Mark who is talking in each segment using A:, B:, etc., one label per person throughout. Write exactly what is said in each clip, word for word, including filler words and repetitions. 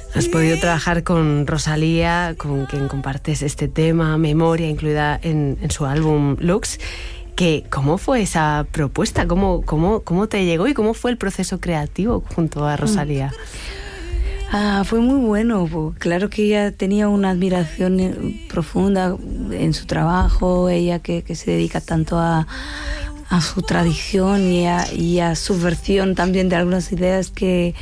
A: Has podido trabajar con Rosalía, con quien compartes este tema, Memoria, incluida en, en su álbum Lux. Que, ¿cómo fue esa propuesta? ¿Cómo, cómo, ¿Cómo te llegó y cómo fue el proceso creativo junto a Rosalía?
B: Ah, fue muy bueno. Claro que ella tenía una admiración profunda en su trabajo, ella que, que se dedica tanto a, a su tradición y a, y a su versión también de algunas ideas que,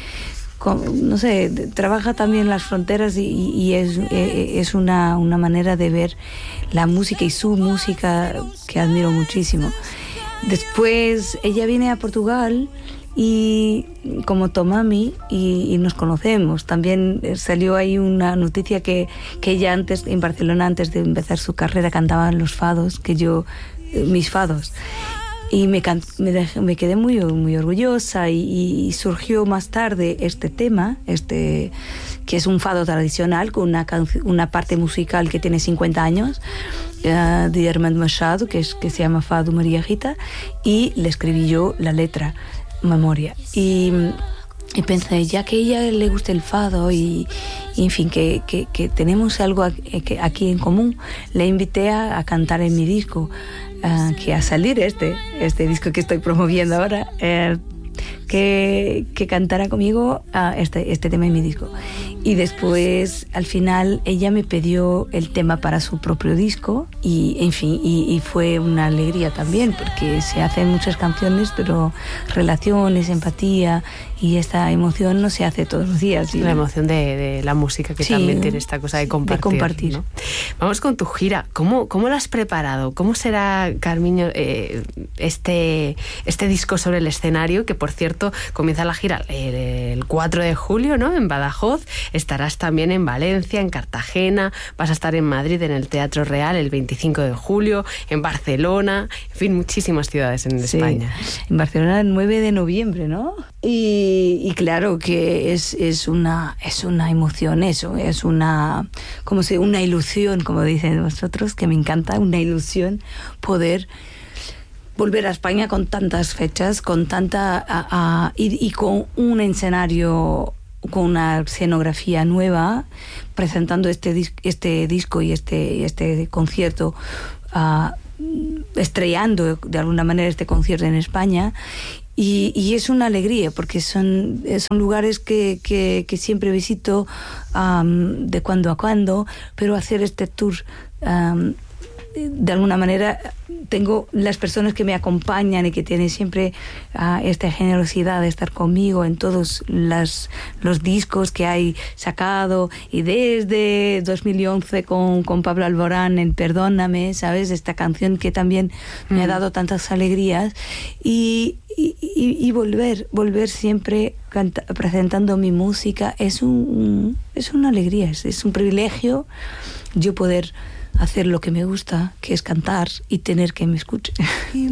B: no sé, trabaja también las fronteras y, y es, es una, una manera de ver la música y su música que admiro muchísimo. Después ella viene a Portugal y como Tomami y, y nos conocemos. También salió ahí una noticia que, que ella antes, en Barcelona, antes de empezar su carrera, cantaba los fados, que yo, mis fados. Y me, me, dejé, me quedé muy, muy orgullosa y, y surgió más tarde este tema, este, que es un fado tradicional con una, una parte musical que tiene cincuenta años, uh, de Armando Machado, que, es, que se llama Fado María Rita, y le escribí yo la letra, Memoria. Y, y pensé, ya que a ella le gusta el fado y, y en fin, que, que, que tenemos algo aquí, aquí en común, le invité a, a cantar en mi disco. Uh, que a salir este, este disco que estoy promoviendo ahora, eh, que, que cantara conmigo uh, este, este tema en mi disco. Y después, al final, ella me pidió el tema para su propio disco y, en fin, y, y fue una alegría también, porque se hacen muchas canciones, pero relaciones, empatía y esta emoción no se hace todos los días. Y
A: la emoción de, de la música, que sí, también tiene esta cosa de compartir.
B: De compartir.
A: ¿No? Vamos con tu gira. ¿Cómo, cómo la has preparado? ¿Cómo será, Carmiño, eh, este, este disco sobre el escenario? Que, por cierto, comienza la gira el, el cuatro de julio, ¿no? En Badajoz. Estarás también en Valencia, en Cartagena. Vas a estar en Madrid, en el Teatro Real, el veinticinco de julio. En Barcelona. En fin, muchísimas ciudades en sí, España.
B: En Barcelona el nueve de noviembre, ¿no? Y, y claro que es, es, una, es una emoción eso, es una, como se, una ilusión, como dicen vosotros, que me encanta, una ilusión poder volver a España con tantas fechas, con tanta a, a, y, y con un escenario, con una escenografía nueva, presentando este, dis, este disco y este, este concierto, uh, estrellando de alguna manera este concierto en España. Y, y es una alegría porque son, son lugares que, que, que siempre visito um, de cuando a cuando, pero hacer este tour um, de alguna manera tengo las personas que me acompañan y que tienen siempre uh, esta generosidad de estar conmigo en todos las, los discos que hay sacado, y desde dos mil once con, con Pablo Alborán en Perdóname, ¿sabes? Esta canción que también mm. me ha dado tantas alegrías y, y, y, y volver, volver siempre canta, presentando mi música es, un, es una alegría, es, es un privilegio yo poder hacer lo que me gusta, que es cantar y tener que me escuche.